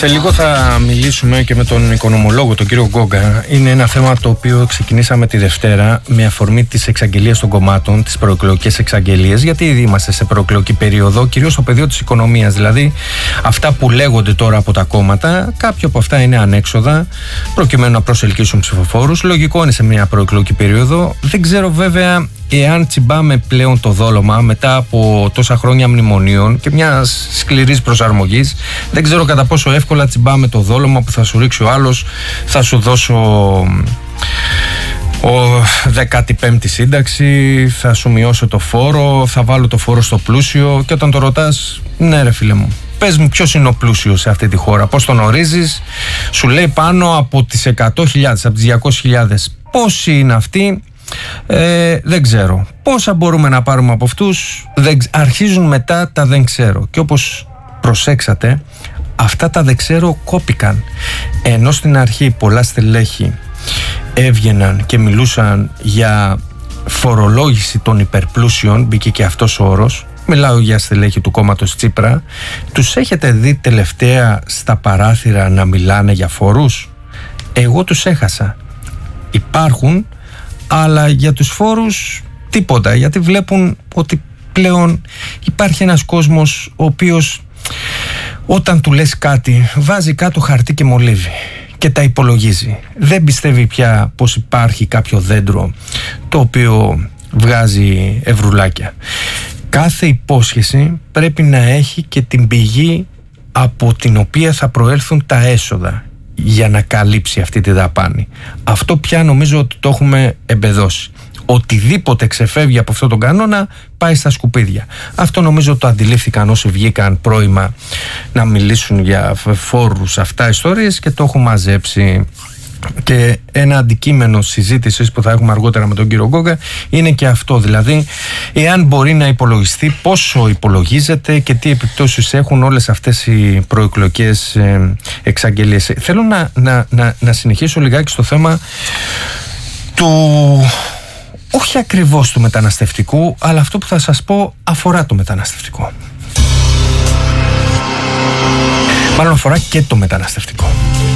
Σε λίγο θα μιλήσουμε και με τον οικονομολόγο, τον κύριο Γκόγκα. Είναι ένα θέμα το οποίο ξεκινήσαμε τη Δευτέρα με αφορμή τις εξαγγελίες των κομμάτων, τις προεκλογικές εξαγγελίες, γιατί ήδη είμαστε σε προεκλογική περίοδο, κυρίως στο πεδίο της οικονομίας. Δηλαδή, αυτά που λέγονται τώρα από τα κόμματα, κάποια από αυτά είναι ανέξοδα, προκειμένου να προσελκύσουν ψηφοφόρους. Λογικό είναι σε μια προεκλογική περίοδο. Δεν ξέρω βέβαια εάν τσιμπάμε πλέον το δόλωμα μετά από τόσα χρόνια μνημονίων και μιας σκληρής προσαρμογής. Δεν ξέρω κατά πόσο εύκολα τσιμπάμε το δόλωμα που θα σου ρίξει ο άλλος, θα σου δώσω ο 15η σύνταξη, θα σου μειώσω το φόρο, θα βάλω το φόρο στο πλούσιο, και όταν το ρωτάς, ναι ρε φίλε μου, πες μου ποιος είναι ο πλούσιος σε αυτή τη χώρα, πώς τον ορίζεις, σου λέει πάνω από τις 100.000, από τις 200.000. Πόσοι είναι αυτοί? Δεν ξέρω. Πόσα μπορούμε να πάρουμε από αυτούς? Αρχίζουν μετά τα δεν ξέρω. Και όπως προσέξατε, αυτά τα δεν ξέρω κόπηκαν. Ενώ στην αρχή πολλά στελέχη έβγαιναν και μιλούσαν για φορολόγηση των υπερπλούσιων, μπήκε και αυτός ο όρος. Μιλάω για στελέχη του κόμματος Τσίπρα. Τους έχετε δει τελευταία στα παράθυρα να μιλάνε για φόρους? Εγώ τους έχασα. Υπάρχουν, αλλά για τους φόρους τίποτα, γιατί βλέπουν ότι πλέον υπάρχει ένας κόσμος ο οποίος όταν του λες κάτι βάζει κάτω χαρτί και μολύβι και τα υπολογίζει. Δεν πιστεύει πια πως υπάρχει κάποιο δέντρο το οποίο βγάζει ευρουλάκια. Κάθε υπόσχεση πρέπει να έχει και την πηγή από την οποία θα προέλθουν τα έσοδα για να καλύψει αυτή τη δαπάνη. Αυτό πια νομίζω ότι το έχουμε εμπεδώσει. Οτιδήποτε ξεφεύγει από αυτόν τον κανόνα πάει στα σκουπίδια. Αυτό νομίζω το αντιλήφθηκαν όσοι βγήκαν πρώιμα να μιλήσουν για φόρους, αυτά ιστορίες, και το έχουν μαζέψει. Και ένα αντικείμενο συζήτησης που θα έχουμε αργότερα με τον κύριο Γκόγκα είναι και αυτό, δηλαδή εάν μπορεί να υπολογιστεί, πόσο υπολογίζεται και τι επιπτώσεις έχουν όλες αυτές οι προεκλογικές εξαγγελίες. Θέλω να συνεχίσω λιγάκι στο θέμα του, όχι ακριβώς του μεταναστευτικού, αλλά αυτό που θα σας πω αφορά το μεταναστευτικό. Μάλλον αφορά και το μεταναστευτικό.